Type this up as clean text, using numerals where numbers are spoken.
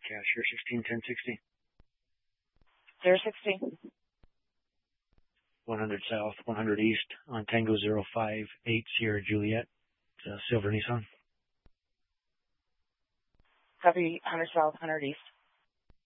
cash here, 161060. 016. 100 south, 100 east on Tango 058 Sierra Juliet, silver Nissan. Copy 100 south, 100 east.